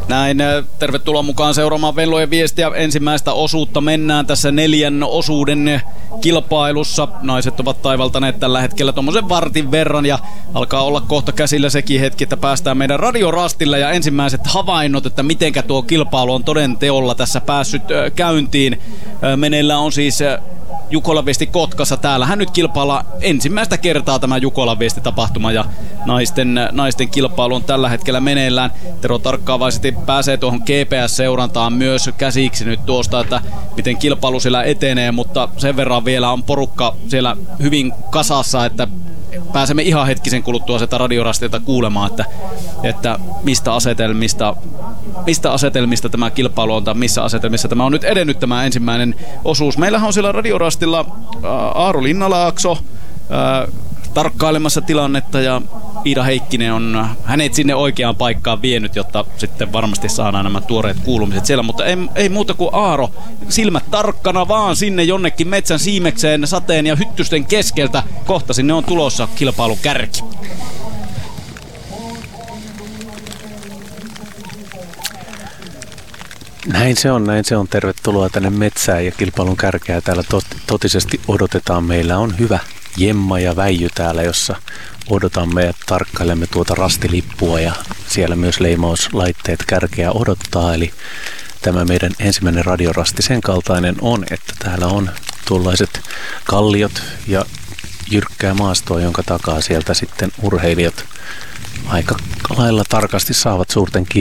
Näin, tervetuloa mukaan seuraamaan Venlojen viestiä. Ensimmäistä osuutta mennään tässä 4 osuuden kilpailussa. Naiset ovat taivaltaneet tällä hetkellä tuommoisen vartin verran ja alkaa olla kohta käsillä sekin hetki, että päästään meidän radiorastille ja ensimmäiset havainnot, että mitenkä tuo kilpailu on toden teolla tässä päässyt käyntiin. Meneillään on siis Jukolan viesti Kotkassa. Täällähän nyt kilpaillaan ensimmäistä kertaa tämä Jukolan viesti-tapahtuma ja naisten kilpailu on tällä hetkellä meneillään. Tero tarkkaavaisesti pääsee tuohon GPS-seurantaan myös käsiksi nyt tuosta, että miten kilpailu siellä etenee, mutta sen verran vielä on porukka siellä hyvin kasassa, että pääsemme ihan hetkisen kuluttua sitä radiorastilta kuulemaan, että mistä asetelmista tämä kilpailu on tai missä asetelmissa tämä on nyt edennyt tämä ensimmäinen osuus. Meillähän on siellä radiorastilla Aaro Linnalaakso tarkkailemassa tilannetta ja Iida Heikkinen on hänet sinne oikeaan paikkaan vienyt, jotta sitten varmasti saadaan nämä tuoreet kuulumiset siellä, mutta ei muuta kuin Aaro, silmät tarkkana vaan sinne jonnekin metsän siimekseen sateen ja hyttysten keskeltä. Kohta sinne on tulossa kilpailun kärki. Näin se on. Tervetuloa tänne metsään ja kilpailun kärkeä täällä totisesti odotetaan. Meillä on hyvä Jemma ja Väijy täällä, jossa odotamme ja tarkkailemme tuota rastilippua ja siellä myös leimauslaitteet kärkeä odottaa. Eli tämä meidän ensimmäinen radiorasti sen kaltainen on, että täällä on tuollaiset kalliot ja jyrkkää maastoa, jonka takaa sieltä sitten urheilijat aika lailla tarkasti saavat suurten